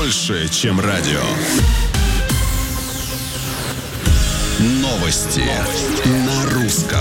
больше, чем радио. Новости на русском.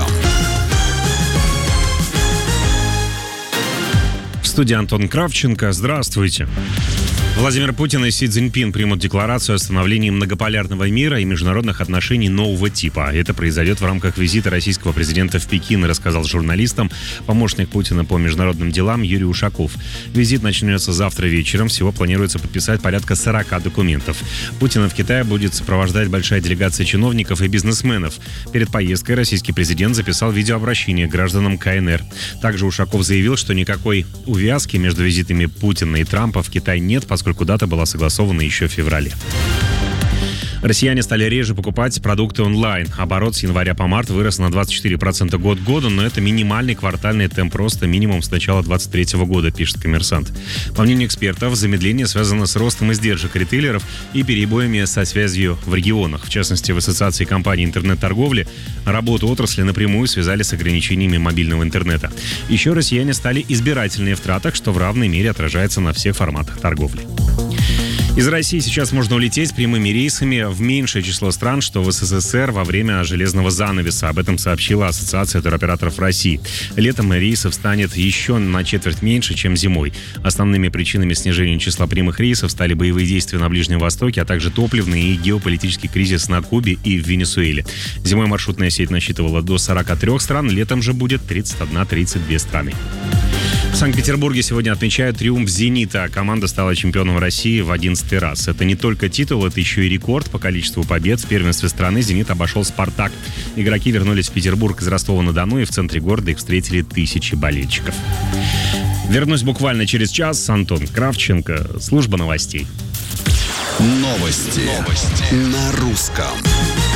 В студии Антон Кравченко. Здравствуйте. Владимир Путин и Си Цзиньпин примут декларацию о становлении многополярного мира и международных отношений нового типа. Это произойдет в рамках визита российского президента в Пекин, рассказал журналистам помощник Путина по международным делам Юрий Ушаков. Визит начнется завтра вечером. Всего планируется подписать порядка 40 документов. Путина в Китае будет сопровождать большая делегация чиновников и бизнесменов. Перед поездкой российский президент записал видеообращение к гражданам КНР. Также Ушаков заявил, что никакой увязки между визитами Путина и Трампа в Китай нет, поскольку дата была согласована еще в феврале. Россияне стали реже покупать продукты онлайн. Оборот с января по март вырос на 24% год к году, но это минимальный квартальный темп роста, минимум с начала 2023 года, пишет «Коммерсант». По мнению экспертов, замедление связано с ростом издержек ритейлеров и перебоями со связью в регионах. В частности, в Ассоциации компаний интернет-торговли работу отрасли напрямую связали с ограничениями мобильного интернета. Еще россияне стали избирательнее в тратах, что в равной мере отражается на всех форматах торговли. Из России сейчас можно улететь прямыми рейсами в меньшее число стран, что в СССР во время железного занавеса. Об этом сообщила Ассоциация туроператоров России. Летом рейсов станет еще на четверть меньше, чем зимой. Основными причинами снижения числа прямых рейсов стали боевые действия на Ближнем Востоке, а также топливный и геополитический кризис на Кубе и в Венесуэле. Зимой маршрутная сеть насчитывала до 43 стран, летом же будет 31-32 страны. В Санкт-Петербурге сегодня отмечают триумф «Зенита». Команда стала чемпионом России в 11-й раз. Это не только титул, это еще и рекорд по количеству побед. В первенстве страны «Зенит» обошел «Спартак». Игроки вернулись в Петербург из Ростова-на-Дону, и в центре города их встретили тысячи болельщиков. Вернусь буквально через час. Антон Кравченко, служба новостей. Новости на русском.